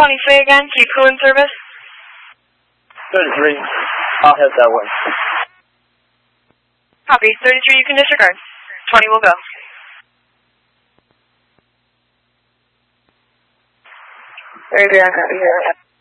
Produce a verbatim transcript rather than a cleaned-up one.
twenty, say again, keep who in service? thirty-three, I'll head that way. Copy, thirty-three, you can disregard. twenty will go. thirty-three, I copy here.